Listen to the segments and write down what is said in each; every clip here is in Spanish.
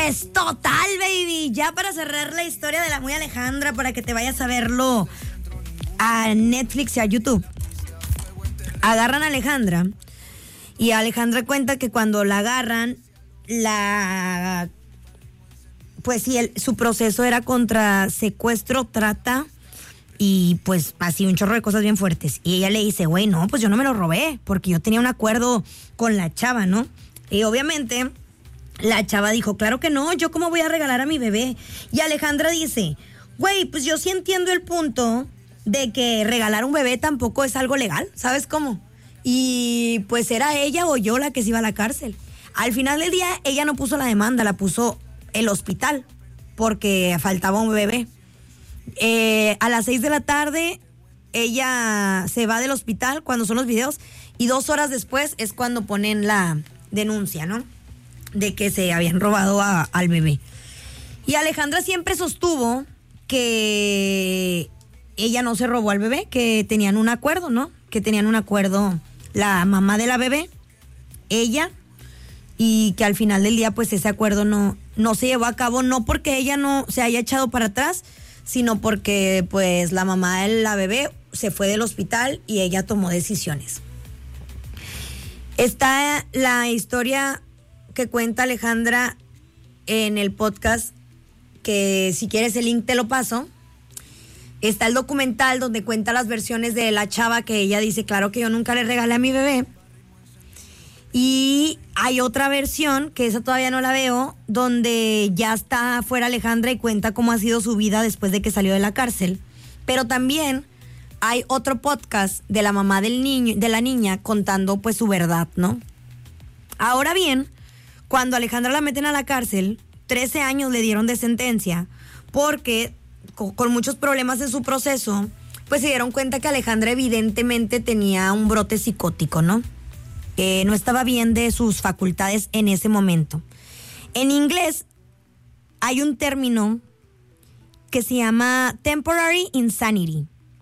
Pues total, baby. Ya para cerrar la historia de la muy Alejandra, para que te vayas a verlo a Netflix y a YouTube. Agarran a Alejandra y Alejandra cuenta que cuando la agarran, pues sí, su proceso era contra secuestro, trata y pues así un chorro de cosas bien fuertes. Y ella le dice, güey, no, pues yo no me lo robé porque yo tenía un acuerdo con la chava, ¿no? Y obviamente la chava dijo, claro que no, yo cómo voy a regalar a mi bebé. Y Alejandra dice, güey, pues yo sí entiendo el punto de que regalar un bebé tampoco es algo legal, ¿sabes cómo? Y pues era ella o yo la que se iba a la cárcel. Al final del día ella no puso la demanda, la puso el hospital porque faltaba un bebé. A las 6 de la tarde ella se va del hospital cuando son los videos y 2 horas después es cuando ponen la denuncia, ¿no? De que se habían robado al bebé. Y Alejandra siempre sostuvo que ella no se robó al bebé, que tenían un acuerdo, ¿no? Que tenían un acuerdo la mamá de la bebé, ella, y que al final del día pues ese acuerdo no se llevó a cabo, no porque ella no se haya echado para atrás, sino porque pues la mamá de la bebé se fue del hospital y ella tomó decisiones. Está la historia que cuenta Alejandra en el podcast, que si quieres el link te lo paso. Está el documental donde cuenta las versiones de la chava, que ella dice, claro que yo nunca le regalé a mi bebé. Y hay otra versión, que esa todavía no la veo, donde ya está fuera Alejandra y cuenta cómo ha sido su vida después de que salió de la cárcel. Pero también hay otro podcast de la mamá del niño, de la niña, contando pues su verdad, ¿no? Ahora bien, cuando Alejandra la meten a la cárcel, 13 años le dieron de sentencia, porque con muchos problemas en su proceso, pues se dieron cuenta que Alejandra evidentemente tenía un brote psicótico, ¿no? No estaba bien de sus facultades en ese momento. En inglés hay un término que se llama temporary insanity,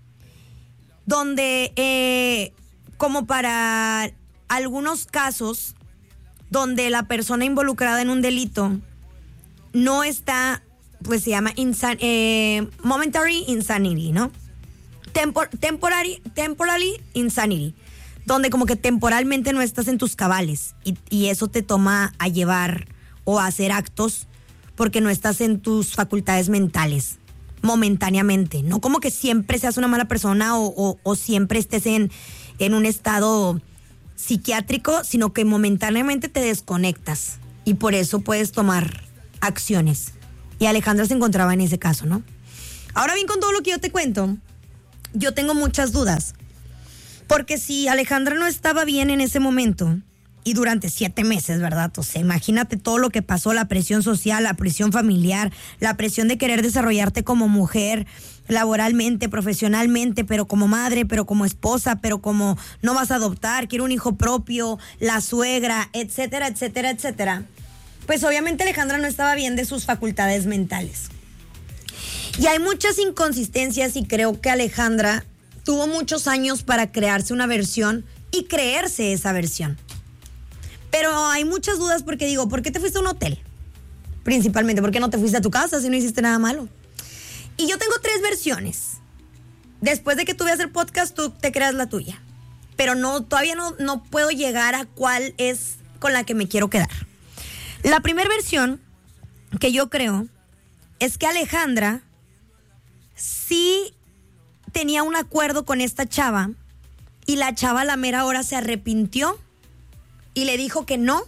donde como para algunos casos donde la persona involucrada en un delito no está, pues se llama momentary insanity, ¿no? Temporary insanity, donde como que temporalmente no estás en tus cabales y eso te toma a llevar o a hacer actos porque no estás en tus facultades mentales momentáneamente, no como que siempre seas una mala persona o siempre estés en un estado psiquiátrico, sino que momentáneamente te desconectas y por eso puedes tomar acciones. Y Alejandra se encontraba en ese caso, ¿no? Ahora bien, con todo lo que yo te cuento, yo tengo muchas dudas. Porque si Alejandra no estaba bien en ese momento, y durante 7 meses, ¿verdad? O sea, imagínate todo lo que pasó, la presión social, la presión familiar, la presión de querer desarrollarte como mujer, laboralmente, profesionalmente, pero como madre, pero como esposa, pero como no vas a adoptar, quiero un hijo propio, la suegra, etcétera, etcétera, etcétera. Pues obviamente Alejandra no estaba bien de sus facultades mentales. Y hay muchas inconsistencias y creo que Alejandra tuvo muchos años para crearse una versión y creerse esa versión. Pero hay muchas dudas porque digo, ¿por qué te fuiste a un hotel? Principalmente, ¿por qué no te fuiste a tu casa si no hiciste nada malo? Y yo tengo 3 versiones. Después de que tú veas el podcast, tú te creas la tuya. Pero todavía no puedo llegar a cuál es con la que me quiero quedar. La primera versión que yo creo es que Alejandra sí tenía un acuerdo con esta chava y la chava a la mera hora se arrepintió y le dijo que no.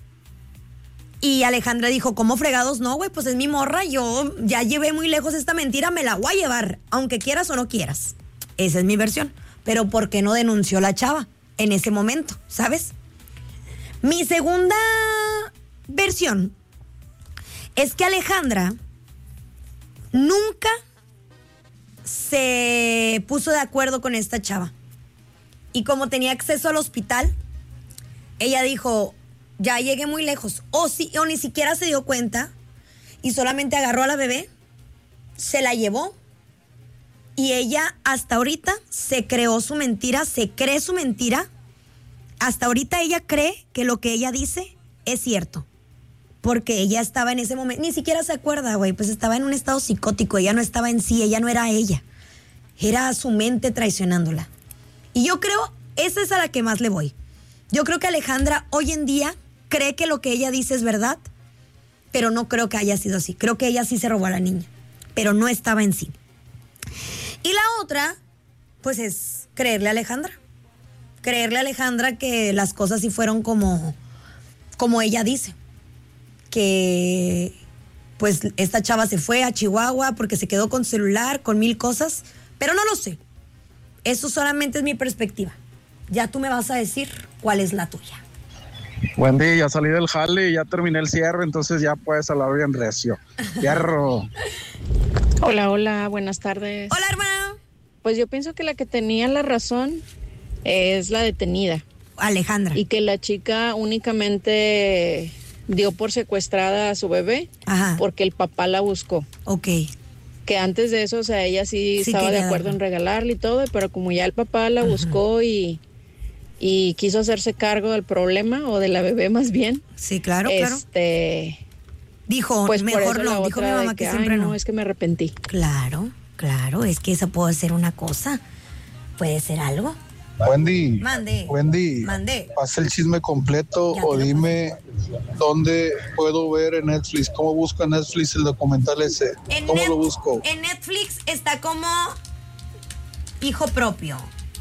Y Alejandra dijo, ¿cómo fregados no, güey? Pues es mi morra, yo ya llevé muy lejos esta mentira, me la voy a llevar, aunque quieras o no quieras. Esa es mi versión. Pero ¿por qué no denunció la chava en ese momento, sabes? Mi segunda versión es que Alejandra nunca se puso de acuerdo con esta chava. Y como tenía acceso al hospital, ella dijo, ya llegué muy lejos. O ni siquiera se dio cuenta y solamente agarró a la bebé, se la llevó y ella hasta ahorita se creó su mentira, se cree su mentira. Hasta ahorita ella cree que lo que ella dice es cierto. porque ella estaba en ese momento, ni siquiera se acuerda, güey, pues estaba en un estado psicótico, ella no estaba en sí, ella no era ella, era su mente traicionándola. Y yo creo, esa es a la que más le voy. Yo creo que Alejandra hoy en día cree que lo que ella dice es verdad, pero no creo que haya sido así. Creo que ella sí se robó a la niña, pero no estaba en sí. Y la otra, pues es creerle a Alejandra. Creerle a Alejandra que las cosas sí fueron como ella dice. Que pues esta chava se fue a Chihuahua porque se quedó con celular, con 1000 cosas, pero no lo sé. Eso solamente es mi perspectiva. Ya tú me vas a decir cuál es la tuya. Buen día, ya salí del jale y ya terminé el cierre, entonces ya puedes hablar bien recio. Fierro. Hola, buenas tardes. Hola, hermano. Pues yo pienso que la que tenía la razón es la detenida. Alejandra. Y que la chica únicamente dio por secuestrada a su bebé. Ajá. Porque el papá la buscó. Ok. Que antes de eso, o sea, ella sí estaba de acuerdo en regalarle y todo, pero como ya el papá la buscó y quiso hacerse cargo del problema, o de la bebé más bien. Sí, claro. Dijo, pues mejor no, dijo mi mamá que siempre no. Es que me arrepentí. Claro, es que eso puede ser una cosa, puede ser algo. Wendy, Mande. Pasa el chisme completo o dime dónde puedo ver en Netflix. ¿Cómo busco en Netflix el documental ese? ¿Cómo lo busco? En Netflix está como hijo propio.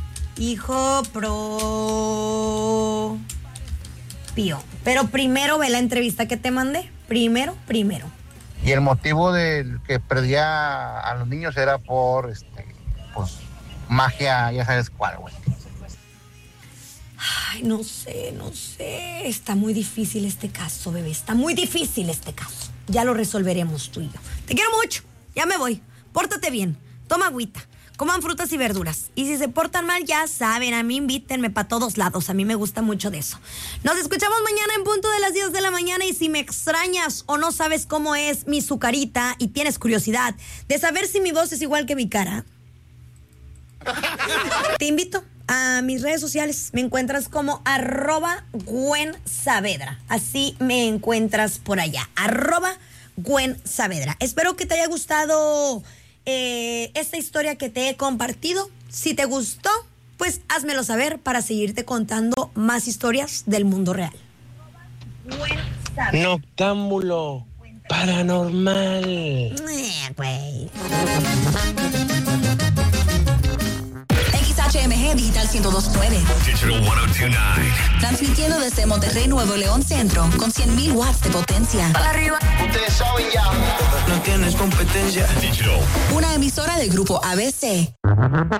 Pero primero ve la entrevista que te mandé. Primero. Y el motivo de que perdía a los niños era por pues magia, ya sabes cuál, güey. Ay, no sé. Está muy difícil este caso, bebé. Está muy difícil este caso. Ya lo resolveremos tú y yo. Te quiero mucho. Ya me voy. Pórtate bien. Toma agüita. Coman frutas y verduras. Y si se portan mal, ya saben, a mí invítenme para todos lados. A mí me gusta mucho de eso. Nos escuchamos mañana en punto de las 10 de la mañana. Y si me extrañas o no sabes cómo es mi sucarita y tienes curiosidad de saber si mi voz es igual que mi cara, te invito a mis redes sociales. Me encuentras como @GwenSaavedra. Así me encuentras por allá. @GwenSaavedra. Espero que te haya gustado esta historia que te he compartido. Si te gustó, pues házmelo saber para seguirte contando más historias del mundo real. Noctámbulo paranormal. Güey. XHMG Digital 102.9. Digital 102.9. Transmitiendo desde Monterrey, Nuevo León Centro, con 100,000 watts de potencia. Para arriba. Ustedes saben ya. No tienes competencia. Digital. Una emisora del grupo ABC.